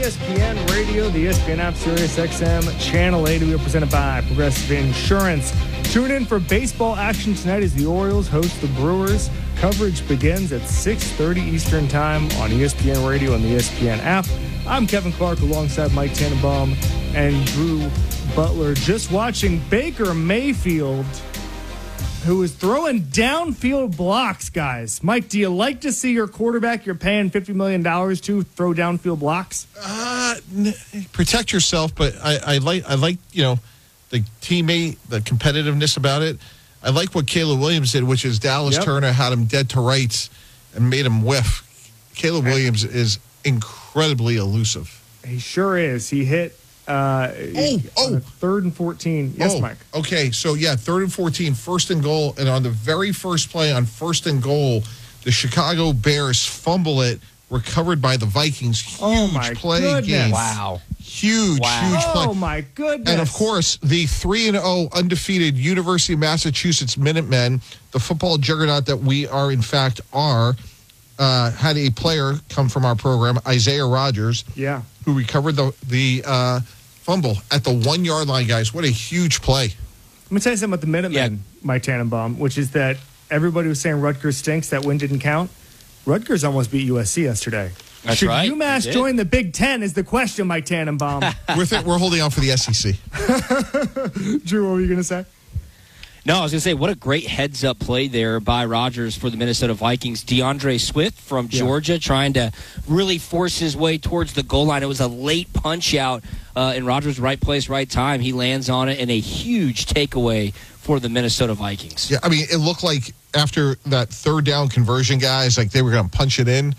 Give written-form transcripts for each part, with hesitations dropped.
ESPN Radio, the ESPN app, Sirius XM, Channel 80. We are presented by Progressive Insurance. Tune in for baseball action tonight as the Orioles host the Brewers. Coverage begins at 6:30 Eastern Time on ESPN Radio and the ESPN app. I'm Kevin Clark alongside Mike Tannenbaum and Drew Butler. Just watching Baker Mayfield, who is throwing downfield blocks, guys. Mike, do you like to see your quarterback you're paying $50 million to throw downfield blocks? Protect yourself, but I like the teammate, the competitiveness about it. I like what Caleb Williams did, which is Dallas Turner had him dead to rights and made him whiff. Caleb Williams is incredibly elusive. He sure is. He hit on a 3rd and 14. Yes, Mike. Okay, so 3rd and 14, first and goal, and on the very first play on first and goal, the Chicago Bears fumble it, recovered by the Vikings. Huge play game. Wow. Huge play. Oh, my goodness. And, of course, the 3-0 undefeated University of Massachusetts Minutemen, the football juggernaut that we are, in fact, had a player come from our program, Isaiah Rodgers, who recovered the fumble at the 1 yard line, guys. What a huge play. Let me tell you something about the Minutemen, Mike Tannenbaum, which is that everybody was saying Rutgers stinks. That win didn't count. Rutgers almost beat USC yesterday. That's Should right. UMass join the Big Ten is the question, Mike Tannenbaum. We're holding on for the SEC. Drew, what were you going to say? No, I was going to say, what a great heads-up play there by Rodgers for the Minnesota Vikings. DeAndre Swift from Georgia trying to really force his way towards the goal line. It was a late punch-out in Rodgers' right place, right time. He lands on it, and a huge takeaway for the Minnesota Vikings. Yeah, I mean, it looked like after that third down conversion, guys, like they were going to punch it in.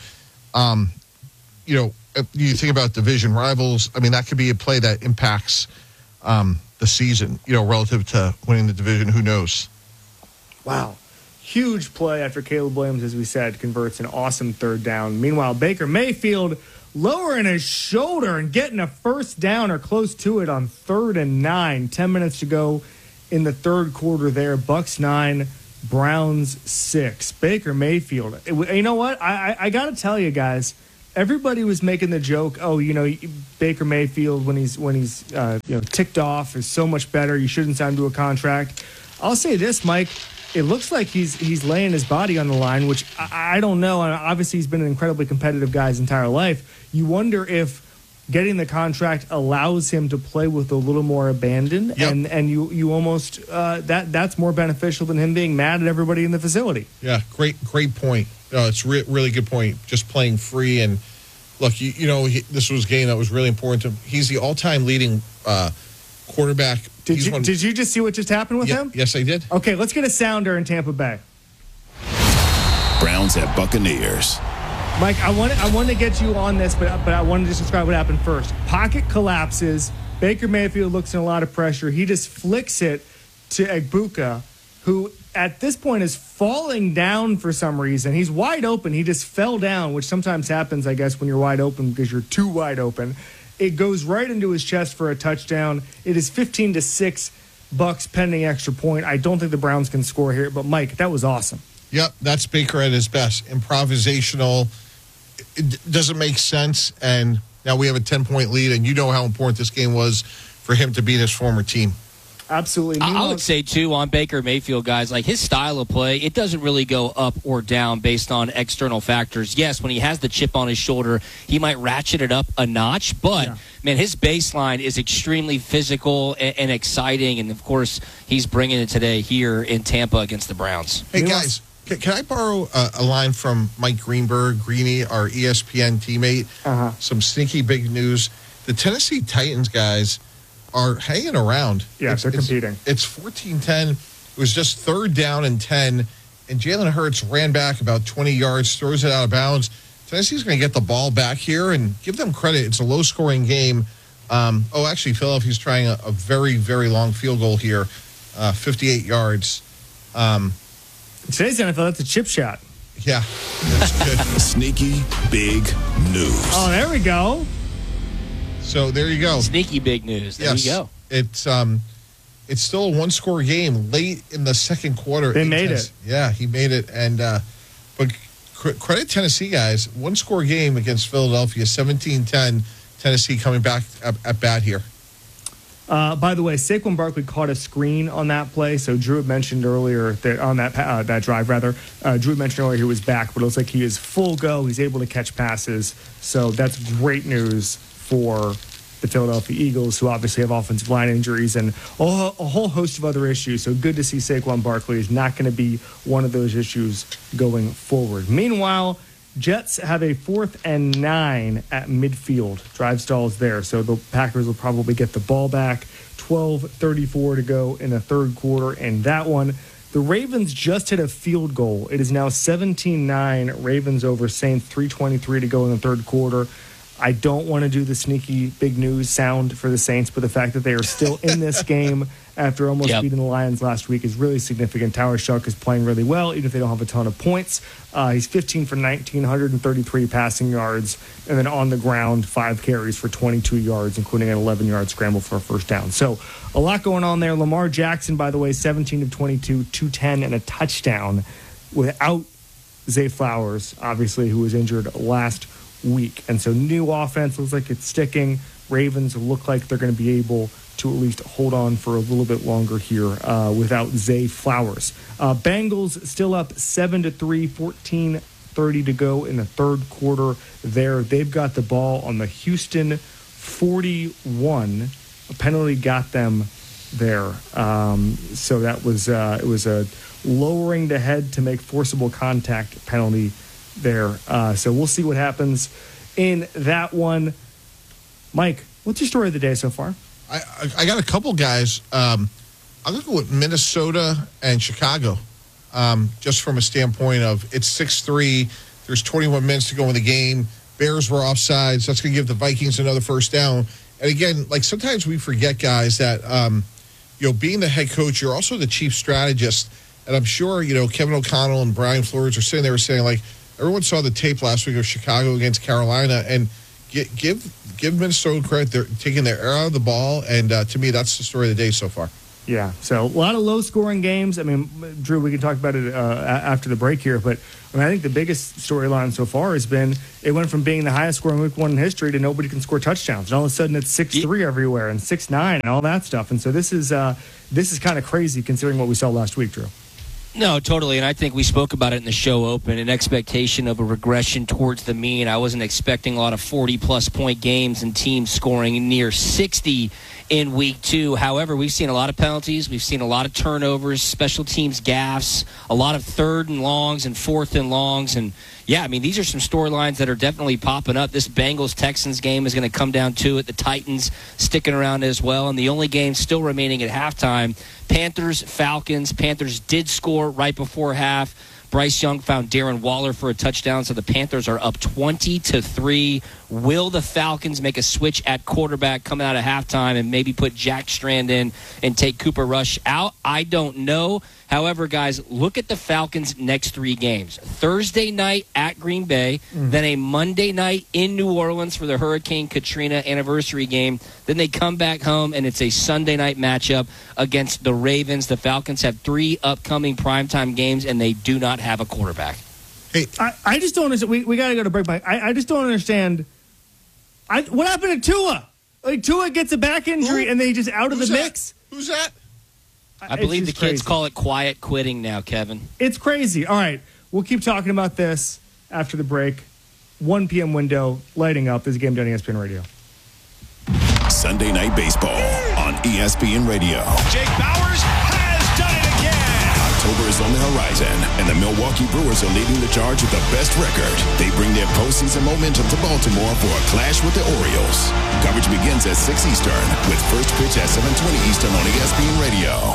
You think about division rivals. I mean, that could be a play that impacts the season, relative to winning the division. Who knows? Wow. Huge play after Caleb Williams, as we said, converts an awesome third down. Meanwhile, Baker Mayfield lowering his shoulder and getting a first down or close to it on 3rd and 9. 10 minutes to go in the third quarter there. Bucks 9, Browns 6. Baker Mayfield. You know what? I got to tell you guys, everybody was making the joke, Baker Mayfield when he's ticked off is so much better. You shouldn't sign to a contract. I'll say this, Mike. It looks like he's laying his body on the line, which I don't know. Obviously, he's been an incredibly competitive guy his entire life. You wonder if getting the contract allows him to play with a little more abandon, and you almost that's more beneficial than him being mad at everybody in the facility. Yeah, great point. It's really good point. Just playing free, and look, this was a game that was really important to him. He's the all-time leading quarterback. Did you just see what just happened with him? Yes, I did. Okay, let's get a sounder in Tampa Bay. Browns at Buccaneers. Mike, I want to get you on this, but I wanted to describe what happened first. Pocket collapses. Baker Mayfield looks in a lot of pressure. He just flicks it to Egbuka, who at this point is falling down for some reason. He's wide open. He just fell down, which sometimes happens, I guess, when you're wide open because you're too wide open. It goes right into his chest for a touchdown. It is 15-6 Bucks pending extra point. I don't think the Browns can score here, but Mike, that was awesome. Yep, that's Baker at his best. Improvisational. It doesn't make sense, and now we have a 10-point lead, and you know how important this game was for him to beat his former team. Absolutely. I would say, too, on Baker Mayfield, guys, like his style of play, it doesn't really go up or down based on external factors. Yes, when he has the chip on his shoulder, he might ratchet it up a notch, but, man, his baseline is extremely physical and exciting, and, of course, he's bringing it today here in Tampa against the Browns. Hey, guys, can I borrow a line from Mike Greenberg, Greeny, our ESPN teammate? Some sneaky big news. The Tennessee Titans, guys, are hanging around. Yeah, they're competing. It's 14-10. It was just 3rd down and 10, and Jalen Hurts ran back about 20 yards, throws it out of bounds. Tennessee's going to get the ball back here, and give them credit. It's a low-scoring game. Actually, Philadelphia's trying a very, very long field goal here, 58 yards. Today's NFL, that's a chip shot. Yeah, that's good. Sneaky big news. Oh, there we go. So there you go. Sneaky big news. There you go. It's still a one-score game late in the second quarter. They made it. Yeah, he made it. And but credit Tennessee, guys. One-score game against Philadelphia, 17-10. Tennessee coming back at bat here. By the way, Saquon Barkley caught a screen on that play. So Drew had mentioned earlier that on that drive, Drew had mentioned earlier he was back, but it looks like he is full go. He's able to catch passes. So that's great news for the Philadelphia Eagles, who obviously have offensive line injuries and a whole host of other issues. So good to see Saquon Barkley is not going to be one of those issues going forward. Meanwhile, Jets have a 4th and 9 at midfield. Drive stalls there, so the Packers will probably get the ball back. 12:34 to go in the third quarter, and that one, the Ravens just hit a field goal. It is now 17-9, Ravens over Saints, 3:23 to go in the third quarter. I don't want to do the sneaky big news sound for the Saints, but the fact that they are still in this game after almost beating the Lions last week is really significant. Tyler Shuck is playing really well, even if they don't have a ton of points. He's 15 for 19, 133 passing yards, and then on the ground, 5 carries for 22 yards, including an 11-yard scramble for a first down. So a lot going on there. Lamar Jackson, by the way, 17 of 22, 210, and a touchdown without Zay Flowers, obviously, who was injured last week. And so new offense looks like it's sticking. Ravens look like they're going to be able to at least hold on for a little bit longer here without Zay Flowers. Bengals still up 7-3, 14:30 to go in the third quarter there. They've got the ball on the Houston 41. A penalty got them there. So that was it was a lowering the head to make forcible contact penalty there. So we'll see what happens in that one. Mike, what's your story of the day so far? I got a couple guys. I'm going to go with Minnesota and Chicago, just from a standpoint of it's 6-3. There's 21 minutes to go in the game. Bears were offsides. That's going to give the Vikings another first down. And again, like sometimes we forget, guys, that being the head coach, you're also the chief strategist. And I'm sure Kevin O'Connell and Brian Flores are sitting there saying, like, everyone saw the tape last week of Chicago against Carolina, and give Minnesota credit. They're taking their air out of the ball, and to me, that's the story of the day so far. Yeah, so a lot of low-scoring games. I mean, Drew, we can talk about it after the break here, but I think the biggest storyline so far has been it went from being the highest-scoring week one in history to nobody can score touchdowns, and all of a sudden it's 6-3 everywhere and 6-9 and all that stuff. And so this is kind of crazy considering what we saw last week, Drew. No, totally, and I think we spoke about it in the show open, an expectation of a regression towards the mean. I wasn't expecting a lot of 40-plus point games and teams scoring near 60 in week 2. However, we've seen a lot of penalties. We've seen a lot of turnovers, special teams gaffes, a lot of 3rd and longs and 4th and longs. And, yeah, I mean, these are some storylines that are definitely popping up. This Bengals-Texans game is going to come down to it. The Titans sticking around as well. And the only game still remaining at halftime, Panthers-Falcons. Panthers did score right before half. Bryce Young found Darren Waller for a touchdown, so the Panthers are up 20-3. Will the Falcons make a switch at quarterback coming out of halftime and maybe put Jack Strand in and take Cooper Rush out? I don't know. However, guys, look at the Falcons' next 3 games. Thursday night at Green Bay, then a Monday night in New Orleans for the Hurricane Katrina anniversary game. Then they come back home, and it's a Sunday night matchup against the Ravens. The Falcons have 3 upcoming primetime games, and they do not have a quarterback. Hey, I just don't understand. We got to go to break, Mike. I just don't understand. What happened to Tua? Like, Tua gets a back injury, and they just out of the mix? Who's that? I believe the kids call it quiet quitting now, Kevin. It's crazy. All right, we'll keep talking about this after the break. 1 p.m. window, lighting up. This is Game Day on ESPN Radio. Sunday Night Baseball on ESPN Radio. Jake Bauers has done it again. October is on the horizon, and the Milwaukee Brewers are leading the charge with the best record. They bring their postseason momentum to Baltimore for a clash with the Orioles. Coverage begins at 6 Eastern with first pitch at 7:20 Eastern on ESPN Radio.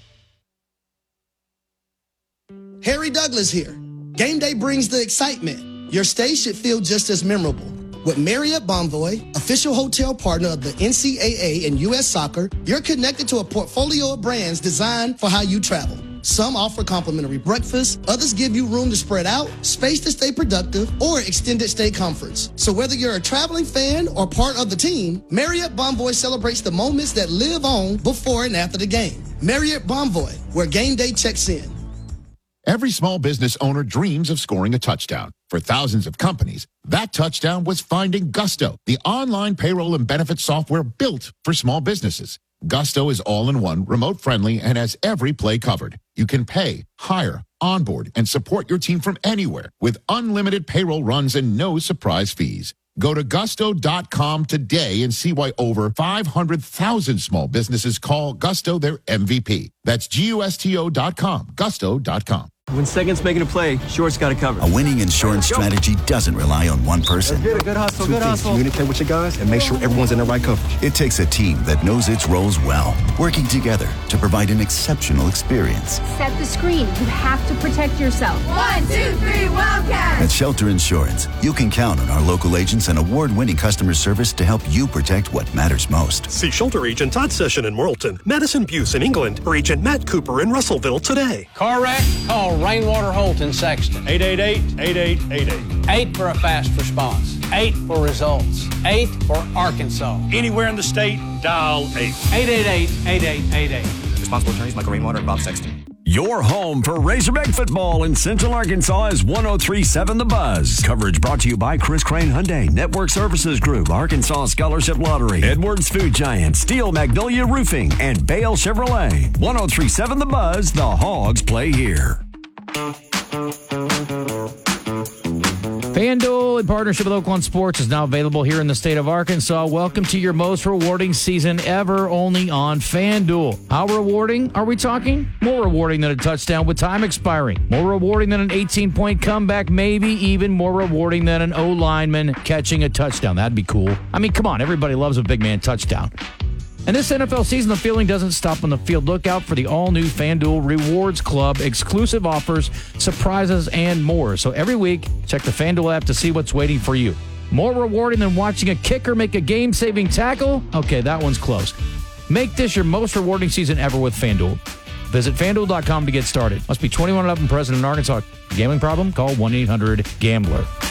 Harry Douglas here. Game day brings the excitement. Your stay should feel just as memorable. With Marriott Bonvoy, official hotel partner of the NCAA and U.S. Soccer, you're connected to a portfolio of brands designed for how you travel. Some offer complimentary breakfast, others give you room to spread out, space to stay productive, or extended stay comforts. So whether you're a traveling fan or part of the team, Marriott Bonvoy celebrates the moments that live on before and after the game. Marriott Bonvoy, where game day checks in. Every small business owner dreams of scoring a touchdown. For thousands of companies, that touchdown was finding Gusto, the online payroll and benefits software built for small businesses. Gusto is all-in-one, remote-friendly, and has every play covered. You can pay, hire, onboard, and support your team from anywhere with unlimited payroll runs and no surprise fees. Go to gusto.com today and see why over 500,000 small businesses call Gusto their MVP. That's GUSTO.com, gusto.com. When Second's making a play, Short's got it covered. A winning insurance strategy doesn't rely on one person. Good hustle, good hustle. Communicate with your guys and make sure everyone's in the right coverage. It takes a team that knows its roles well, working together to provide an exceptional experience. Set the screen. You have to protect yourself. 1, 2, 3, Wildcats! At Shelter Insurance, you can count on our local agents and award-winning customer service to help you protect what matters most. See Shelter Agent Todd Session in Morrilton, Madison Buse in England, or Agent Matt Cooper in Russellville today. Car wreck? Call Rainwater Holt in Sexton. 888-8888. 8 for a fast response. 8 for results. 8 for Arkansas. Anywhere in the state, dial 8. 888-8888. Responsible attorneys Michael Rainwater and Bob Sexton. Your home for Razorback football in Central Arkansas is 103.7 The Buzz. Coverage brought to you by Chris Crane Hyundai, Network Services Group, Arkansas Scholarship Lottery, Edwards Food Giant, Steel Magnolia Roofing, and Bale Chevrolet. 103.7 The Buzz, the Hogs play here. FanDuel, in partnership with Oaklawn Sports, is now available here in the state of Arkansas. Welcome to your most rewarding season ever, only on FanDuel. How rewarding are we talking? More rewarding than a touchdown with time expiring. More rewarding than an 18-point comeback, maybe even more rewarding than an O-lineman catching a touchdown. That'd be cool. I mean, come on, everybody loves a big man touchdown. And this NFL season, the feeling doesn't stop on the field. Look out for the all-new FanDuel Rewards Club, exclusive offers, surprises, and more. So every week, check the FanDuel app to see what's waiting for you. More rewarding than watching a kicker make a game-saving tackle? Okay, that one's close. Make this your most rewarding season ever with FanDuel. Visit FanDuel.com to get started. Must be 21 and up and present in Arkansas. Gambling problem? Call 1-800-GAMBLER.